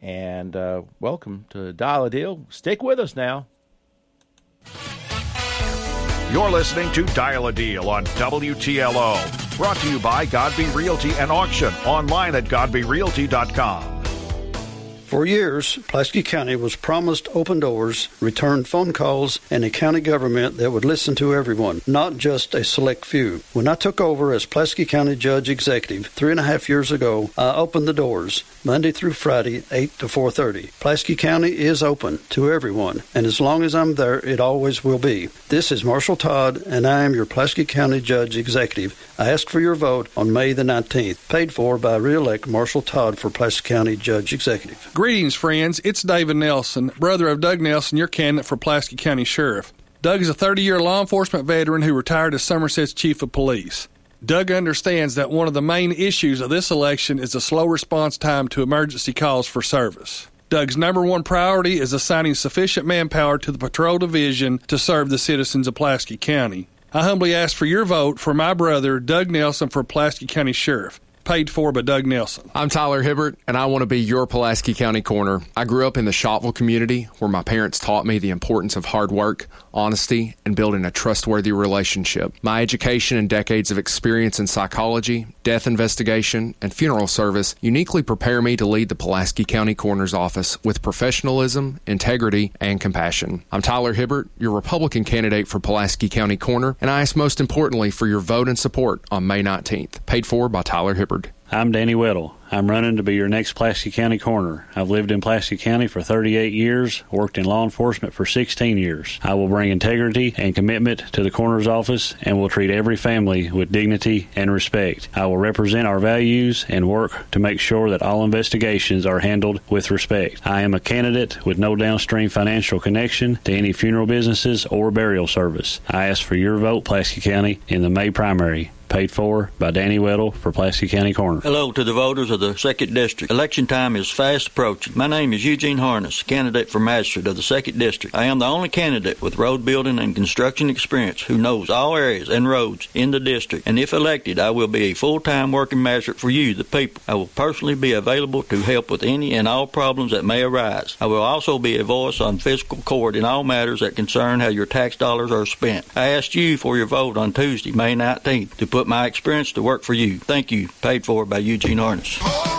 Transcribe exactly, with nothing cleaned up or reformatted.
And uh, welcome to Dial a Deal. Stick with us now. You're listening to Dial a Deal on W T L O. Brought to you by Godby Realty and Auction. Online at godby realty dot com. For years, Pulaski County was promised open doors, returned phone calls, and a county government that would listen to everyone, not just a select few. When I took over as Pulaski County Judge Executive three and a half years ago, I opened the doors Monday through Friday, eight to four thirty. Pulaski County is open to everyone, and as long as I'm there, it always will be. This is Marshall Todd, and I am your Pulaski County Judge Executive. I ask for your vote on May the nineteenth, paid for by re-elect Marshall Todd for Pulaski County Judge Executive. Greetings, friends. It's David Nelson, brother of Doug Nelson, your candidate for Pulaski County Sheriff. Doug is a thirty-year law enforcement veteran who retired as Somerset's Chief of Police. Doug understands that one of the main issues of this election is the slow response time to emergency calls for service. Doug's number one priority is assigning sufficient manpower to the Patrol Division to serve the citizens of Pulaski County. I humbly ask for your vote for my brother, Doug Nelson, for Pulaski County Sheriff. Paid for by Doug Nelson. I'm Tyler Hibbert, and I want to be your Pulaski County Coroner. I grew up in the Shottville community, where my parents taught me the importance of hard work, honesty, and building a trustworthy relationship. My education and decades of experience in psychology, death investigation, and funeral service uniquely prepare me to lead the Pulaski County Coroner's Office with professionalism, integrity, and compassion. I'm Tyler Hibbert, your Republican candidate for Pulaski County Coroner, and I ask most importantly for your vote and support on May nineteenth. Paid for by Tyler Hibbert. I'm Danny Weddle. I'm running to be your next Pulaski County Coroner. I've lived in Pulaski County for thirty-eight years, worked in law enforcement for sixteen years. I will bring integrity and commitment to the coroner's office and will treat every family with dignity and respect. I will represent our values and work to make sure that all investigations are handled with respect. I am a candidate with no downstream financial connection to any funeral businesses or burial service. I ask for your vote, Pulaski County, in the May primary. Paid for by Danny Weddle for Pulaski County Coroner. Hello to the voters of the second District. Election time is fast approaching. My name is Eugene Harness, candidate for magistrate of the second District. I am the only candidate with road building and construction experience who knows all areas and roads in the district. And if elected, I will be a full-time working magistrate for you, the people. I will personally be available to help with any and all problems that may arise. I will also be a voice on fiscal court in all matters that concern how your tax dollars are spent. I asked you for your vote on Tuesday, May nineteenth, to put my experience to work for you. Thank you. Paid for by Eugene Harness.